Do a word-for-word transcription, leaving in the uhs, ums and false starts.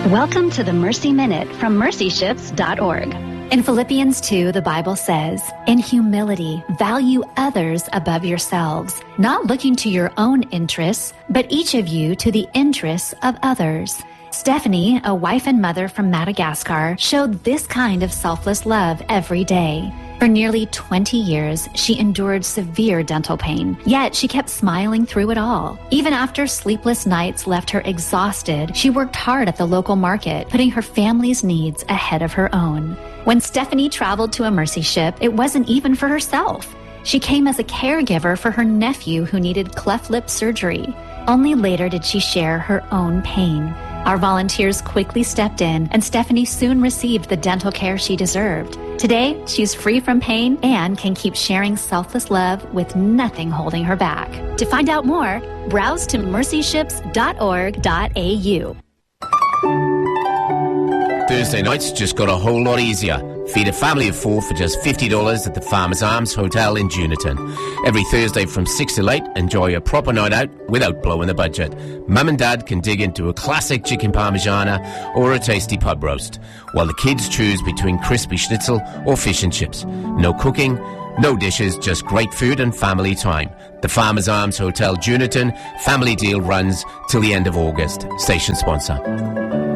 Welcome to the Mercy Minute from mercy ships dot org. In Philippians two, the Bible says, "In humility, value others above yourselves, not looking to your own interests, but each of you to the interests of others." Stephanie, a wife and mother from Madagascar, showed this kind of selfless love every day. For nearly twenty years, she endured severe dental pain, yet she kept smiling through it all. Even after sleepless nights left her exhausted, she worked hard at the local market, putting her family's needs ahead of her own. When Stephanie traveled to a Mercy ship, it wasn't even for herself. She came as a caregiver for her nephew who needed cleft lip surgery. Only later did she share her own pain. Our volunteers quickly stepped in, and Stephanie soon received the dental care she deserved. Today, she's free from pain and can keep sharing selfless love with nothing holding her back. To find out more, browse to mercy ships dot org dot a u. Thursday nights just got a whole lot easier. Feed a family of four for just fifty dollars at the Farmers Arms Hotel in Juniton. Every Thursday from six till eight, enjoy a proper night out without blowing the budget. Mum and Dad can dig into a classic chicken parmigiana or a tasty pub roast, while the kids choose between crispy schnitzel or fish and chips. No cooking, no dishes, just great food and family time. The Farmers Arms Hotel Juniton family deal runs till the end of August. Station sponsor.